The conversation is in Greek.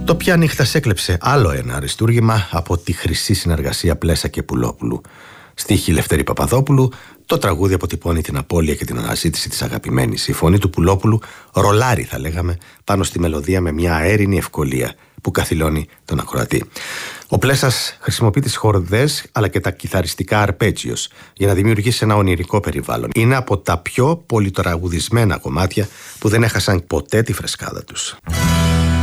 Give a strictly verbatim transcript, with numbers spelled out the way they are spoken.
Το «Ποια νύχτα σ' έκλεψε» άλλο ένα αριστούργημα από τη χρυσή συνεργασία Πλέσα και Πουλόπουλου. Στίχη Λευτέρη Παπαδόπουλου, το τραγούδι αποτυπώνει την απώλεια και την αναζήτηση της αγαπημένης. Η φωνή του Πουλόπουλου ρολάρει, θα λέγαμε, πάνω στη μελωδία με μια αέρινη ευκολία που καθυλώνει τον ακροατή. Ο Πλέσας χρησιμοποιεί τις χορδές αλλά και τα κιθαριστικά αρπέτζιος για να δημιουργήσει ένα ονειρικό περιβάλλον. Είναι από τα πιο πολυτραγουδισμένα κομμάτια που δεν έχασαν ποτέ τη φρεσκάδα τους.